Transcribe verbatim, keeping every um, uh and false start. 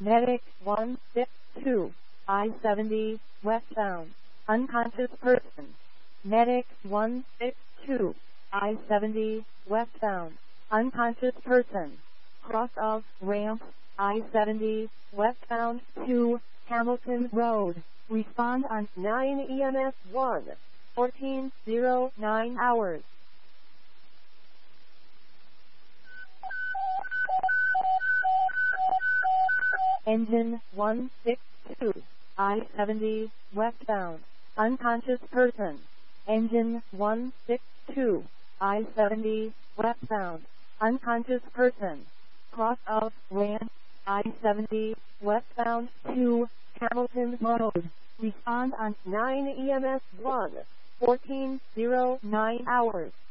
Medic one six two, I seventy, westbound, unconscious person. Medic one six two, I seventy, westbound, unconscious person. Cross of ramp, I seventy, westbound to Hamilton Road. Respond on nine E M S one, fourteen oh nine hours. Engine one six two, I seventy, westbound, unconscious person. Engine one six two, I seventy, westbound, unconscious person. Cross of ramp, I seventy, westbound to Hamilton Road. Respond on nine E M S one, fourteen oh nine hours.